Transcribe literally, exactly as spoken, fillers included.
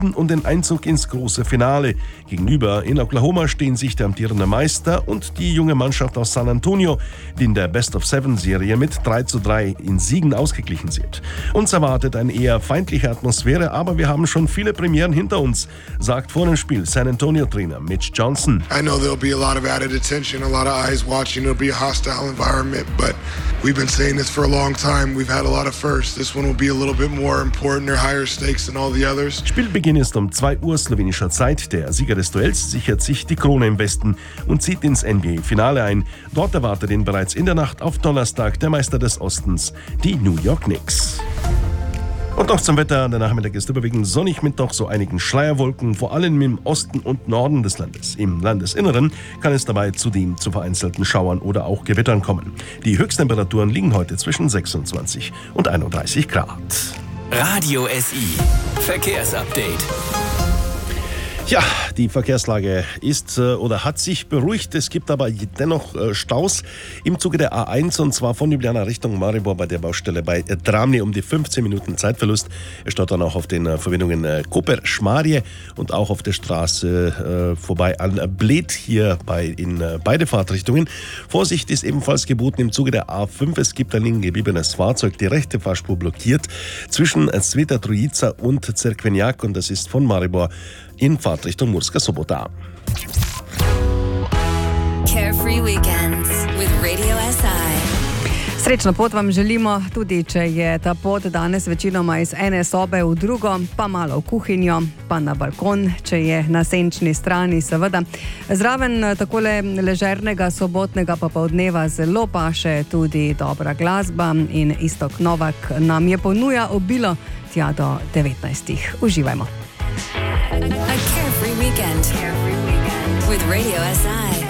Siebten und den Einzug ins große Finale. Gegenüber in Oklahoma stehen sich der amtierende Meister und die junge Mannschaft aus San Antonio, die in der Best-of-Seven-Serie mit drei zu drei in Siegen ausgeglichen sind. Uns erwartet eine eher feindliche Atmosphäre, aber wir haben schon viele Premieren hinter uns, sagt vor dem Spiel San Antonio-Trainer Mitch Johnson. I know there'll be a lot of added attention, a lot of eyes watching. It'll be a hostile environment, but we've been saying this for a long time. We've had a lot of firsts. This one will be a little bit more important or higher stakes than all the others. Spielbeginn ist um zwei Uhr slowenischer Zeit. Der Sieger des Duells sichert sich die Krone im Westen und zieht ins N B A-Finale ein. Dort erwartet ihn bereits in der Nacht auf Donnerstag der Meister des Ostens, die New York Knicks. Und noch zum Wetter. Der Nachmittag ist überwiegend sonnig mit noch so einigen Schleierwolken, vor allem im Osten und Norden des Landes. Im Landesinneren kann es dabei zudem zu vereinzelten Schauern oder auch Gewittern kommen. Die Höchsttemperaturen liegen heute zwischen sechsundzwanzig und einunddreißig Grad. Radio S I Verkehrsupdate. Ja, die Verkehrslage ist äh, oder hat sich beruhigt. Es gibt aber dennoch äh, Staus im Zuge der A eins und zwar von Ljubljana Richtung Maribor bei der Baustelle bei äh, Dramni um die fünfzehn Minuten Zeitverlust. Er staut dann auch auf den äh, Verbindungen äh, Koper-Schmarje und auch auf der Straße äh, vorbei an äh, Bled hier bei, in äh, beide Fahrtrichtungen. Vorsicht ist ebenfalls geboten im Zuge der A fünf. Es gibt ein liegen gebliebenes Fahrzeug, die rechte Fahrspur blockiert zwischen äh, Sveta Trojica und Cerkvenjak und das ist von Maribor in Fahrtrichtung Murska Sobota. Carefree weekends with Radio S I. Srečno pot vam želimo, tudi če je ta pot danes večinoma iz ene sobe v drugo, pa malo v kuhinjo, pa na balkon, če je na senčni strani seveda. Zraven takole ležernega sobotnega popoldneva zelo paše tudi dobra glasba in Iztok Novak nam je ponuja obilo tja do devetnajstih. Uživajmo. A carefree weekend. Carefree weekend with Radio S I.